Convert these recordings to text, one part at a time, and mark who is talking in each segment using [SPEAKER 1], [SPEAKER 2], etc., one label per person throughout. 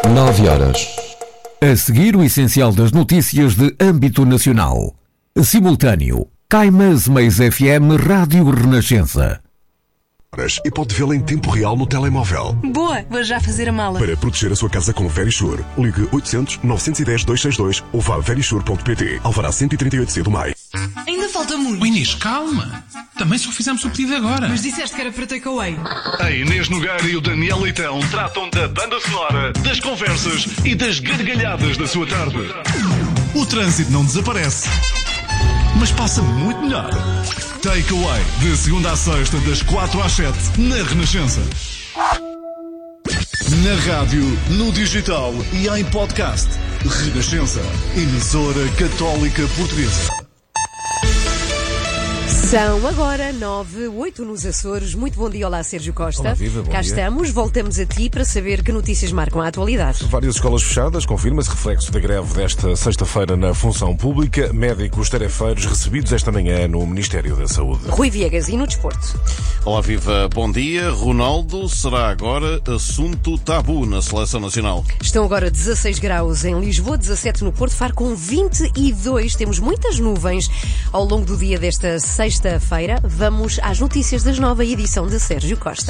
[SPEAKER 1] 9 horas. A seguir, o essencial das notícias de âmbito nacional. Simultâneo. Caimas Mais FM Rádio Renascença.
[SPEAKER 2] E pode vê-la em tempo real no telemóvel.
[SPEAKER 3] Boa, vou já fazer a mala.
[SPEAKER 2] Para proteger a sua casa com Verisure, ligue 800 910 262 ou vá a verisure.pt. Alvará 138C do Maio.
[SPEAKER 3] Ainda falta muito.
[SPEAKER 4] Inês, calma. Também só fizemos o pedido agora.
[SPEAKER 3] Mas disseste que era para takeaway.
[SPEAKER 5] A Inês Nogueira e o Daniel Leitão tratam da banda sonora, das conversas e das gargalhadas da sua tarde. O trânsito não desaparece, mas passa muito melhor. Takeaway, de segunda à sexta, das 4 às 7, na Renascença. Na rádio, no digital e em podcast. Renascença, emissora católica portuguesa.
[SPEAKER 6] São agora 9:08 nos Açores. Muito bom dia, olá Sérgio Costa.
[SPEAKER 7] Olá, viva, bom
[SPEAKER 6] Cá
[SPEAKER 7] dia.
[SPEAKER 6] estamos, voltamos a ti para saber que notícias marcam a atualidade.
[SPEAKER 7] Várias escolas fechadas, confirma-se reflexo da greve desta sexta-feira na função pública. Médicos tarefeiros recebidos esta manhã no Ministério da Saúde.
[SPEAKER 6] Rui Viegas e no desporto.
[SPEAKER 8] Olá, viva, bom dia. Ronaldo será agora assunto tabu na Seleção Nacional.
[SPEAKER 6] Estão agora 16 graus em Lisboa, 17 no Porto, Faro com 22. Temos muitas nuvens ao longo do dia desta sexta-feira. Vamos às notícias das nova edição de Sérgio Costa.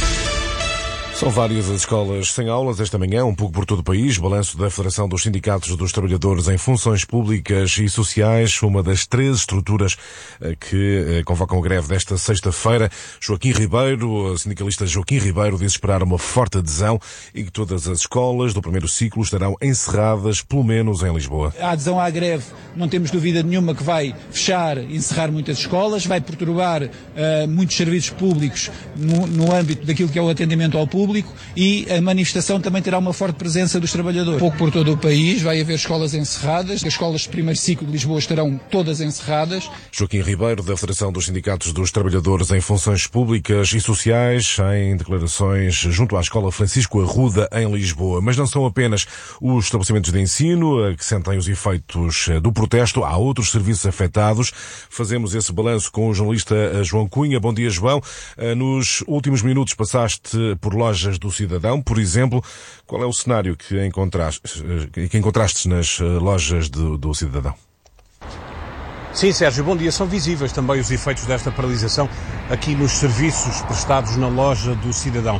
[SPEAKER 7] São várias as escolas sem aulas esta manhã, um pouco por todo o país. Balanço da Federação dos Sindicatos dos Trabalhadores em Funções Públicas e Sociais, uma das 13 estruturas que convocam a greve desta sexta-feira. Joaquim Ribeiro, o sindicalista Joaquim Ribeiro, diz esperar uma forte adesão e que todas as escolas do primeiro ciclo estarão encerradas, pelo menos em Lisboa.
[SPEAKER 9] A adesão à greve, não temos dúvida nenhuma que vai fechar, encerrar muitas escolas, vai perturbar muitos serviços públicos no âmbito daquilo que é o atendimento ao público. E a manifestação também terá uma forte presença dos trabalhadores. Pouco por todo o país vai haver escolas encerradas, as escolas de primeiro ciclo de Lisboa estarão todas encerradas.
[SPEAKER 7] Joaquim Ribeiro, da Federação dos Sindicatos dos Trabalhadores em Funções Públicas e Sociais, em declarações junto à Escola Francisco Arruda, em Lisboa. Mas não são apenas os estabelecimentos de ensino que sentem os efeitos do protesto, há outros serviços afetados. Fazemos esse balanço com o jornalista João Cunha. Bom dia, João. Nos últimos minutos passaste por lojas do Cidadão, por exemplo. Qual é o cenário que encontraste nas lojas do Cidadão?
[SPEAKER 10] Sim, Sérgio, bom dia. São visíveis também os efeitos desta paralisação aqui nos serviços prestados na loja do Cidadão.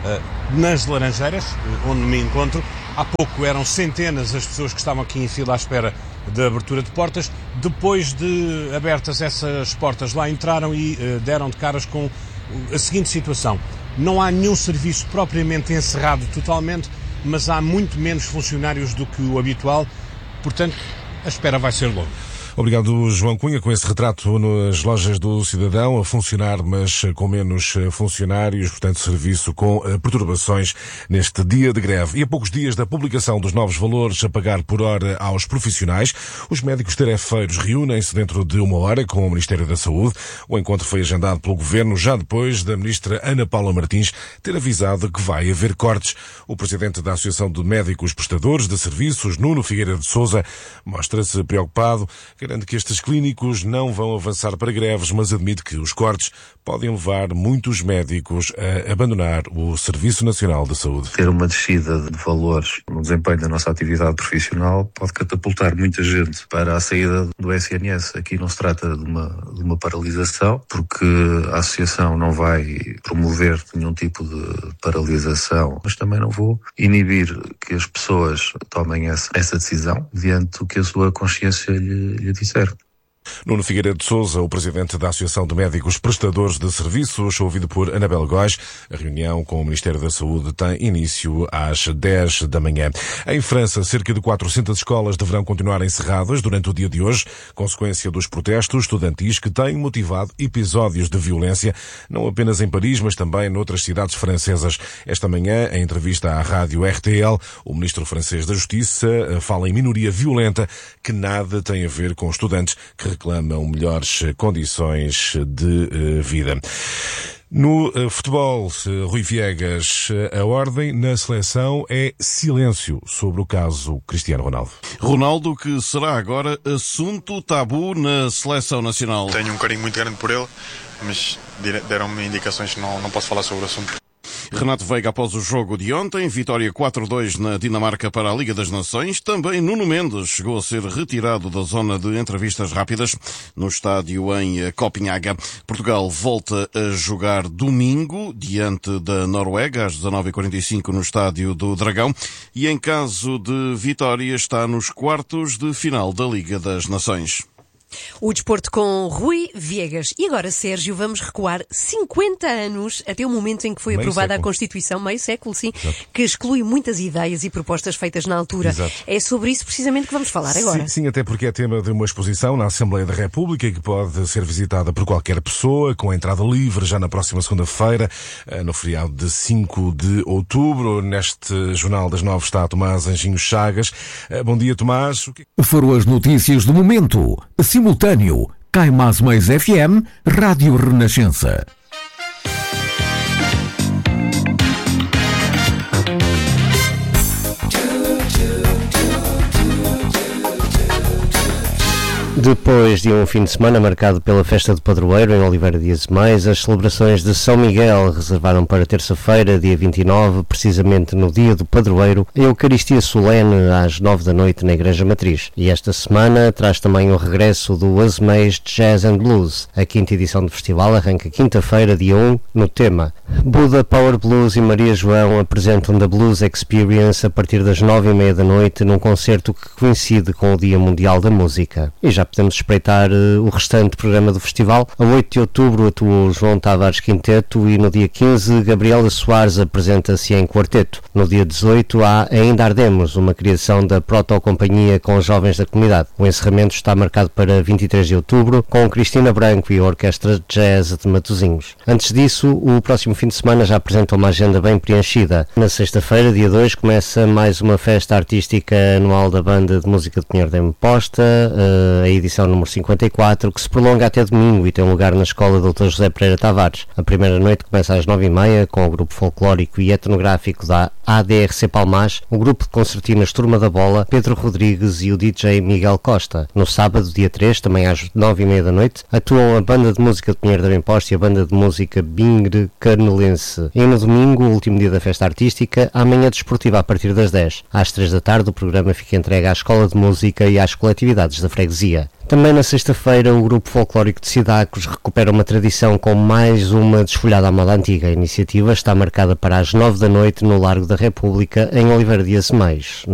[SPEAKER 10] Nas Laranjeiras, onde me encontro, há pouco eram centenas as pessoas que estavam aqui em fila à espera da abertura de portas. Depois de abertas essas portas, lá entraram e deram de caras com a seguinte situação. Não há nenhum serviço propriamente encerrado totalmente, mas há muito menos funcionários do que o habitual, portanto, a espera vai ser longa.
[SPEAKER 7] Obrigado, João Cunha, com esse retrato nas lojas do Cidadão, a funcionar, mas com menos funcionários, portanto, serviço com perturbações neste dia de greve. E a poucos dias da publicação dos novos valores a pagar por hora aos profissionais, os médicos tarefeiros reúnem-se dentro de uma hora com o Ministério da Saúde. O encontro foi agendado pelo Governo já depois da Ministra Ana Paula Martins ter avisado que vai haver cortes. O Presidente da Associação de Médicos Prestadores de Serviços, Nuno Figueira de Sousa, mostra-se preocupado, garante que estes clínicos não vão avançar para greves, mas admite que os cortes podem levar muitos médicos a abandonar o Serviço Nacional de Saúde.
[SPEAKER 11] Ter uma descida de valores no desempenho da nossa atividade profissional pode catapultar muita gente para a saída do SNS. Aqui não se trata de uma paralisação, porque a Associação não vai promover nenhum tipo de paralisação, mas também não vou inibir que as pessoas tomem essa decisão diante do que a sua consciência lhe disser.
[SPEAKER 7] Nuno Figueira de Sousa, o presidente da Associação de Médicos Prestadores de Serviços, ouvido por Anabel Góis. A reunião com o Ministério da Saúde tem início às 10 da manhã. Em França, cerca de 400 escolas deverão continuar encerradas durante o dia de hoje, consequência dos protestos estudantis que têm motivado episódios de violência, não apenas em Paris, mas também noutras cidades francesas. Esta manhã, em entrevista à rádio RTL, o ministro francês da Justiça fala em minoria violenta que nada tem a ver com estudantes que reclamam melhores condições de vida. No futebol, Rui Viegas, a ordem na seleção é silêncio sobre o caso Cristiano Ronaldo.
[SPEAKER 8] Ronaldo, que será agora assunto tabu na Seleção Nacional.
[SPEAKER 12] Tenho um carinho muito grande por ele, mas deram-me indicações que não posso falar sobre o assunto.
[SPEAKER 8] Renato Veiga após o jogo de ontem, vitória 4-2 na Dinamarca para a Liga das Nações. Também Nuno Mendes chegou a ser retirado da zona de entrevistas rápidas no estádio em Copenhaga. Portugal volta a jogar domingo diante da Noruega às 19h45 no estádio do Dragão e em caso de vitória está nos quartos de final da Liga das Nações.
[SPEAKER 6] O desporto com Rui Viegas. E agora, Sérgio, vamos recuar 50 anos até o momento em que foi aprovada a Constituição, meio século, sim, exato, que exclui muitas ideias e propostas feitas na altura. Exato. É sobre isso precisamente que vamos falar agora.
[SPEAKER 7] Sim, até porque é tema de uma exposição na Assembleia da República que pode ser visitada por qualquer pessoa, com a entrada livre já na próxima segunda-feira, no feriado de 5 de outubro. Neste Jornal das 9 está Tomás Anjinho Chagas. Bom dia, Tomás.
[SPEAKER 1] Foram as notícias do momento. Simultâneo, Caimás Mais FM, Rádio Renascença.
[SPEAKER 12] Depois de um fim de semana marcado pela festa do padroeiro em Oliveira Dias e Mais, as celebrações de São Miguel reservaram para terça-feira, dia 29, precisamente no dia do padroeiro, a Eucaristia solene às 9 da noite na Igreja Matriz. E esta semana traz também o regresso do Asmês Jazz and Blues. A quinta edição do festival arranca quinta-feira, dia 1, no tema Buda Power Blues e Maria João apresentam The Blues Experience a partir das 9h30 da noite num concerto que coincide com o Dia Mundial da Música. E já podemos espreitar o restante programa do festival. A 8 de outubro atua o João Tavares Quinteto e no dia 15 Gabriela Soares apresenta-se em quarteto. No dia 18 há Ainda Ardemos, uma criação da Proto-Companhia com jovens da comunidade. O encerramento está marcado para 23 de outubro com Cristina Branco e a Orquestra Jazz de Matosinhos. Antes disso, o próximo fim de semana já apresenta uma agenda bem preenchida. Na sexta-feira, dia 2, começa mais uma festa artística anual da Banda de Música de Pinheiro da Imposta, a edição número 54, que se prolonga até domingo e tem lugar na Escola Dr. José Pereira Tavares. A primeira noite começa às 9h30 com o grupo folclórico e etnográfico da ADRC Palmás, o grupo de concertinas Turma da Bola, Pedro Rodrigues e o DJ Miguel Costa. No sábado, dia 3, também às 9h30 da noite, atuam a Banda de Música de Pinheiro da Imposta e a Banda de Música Bingre Carnelense. E no domingo, o último dia da festa artística, a manhã desportiva a partir das 10. Às 3 da tarde, o programa fica entregue à Escola de Música e às coletividades da freguesia. Também na sexta-feira, o grupo folclórico de Cidacos recupera uma tradição com mais uma desfolhada à moda antiga. A iniciativa está marcada para as 9 da noite no Largo da República, em Oliveira Dias e Mais.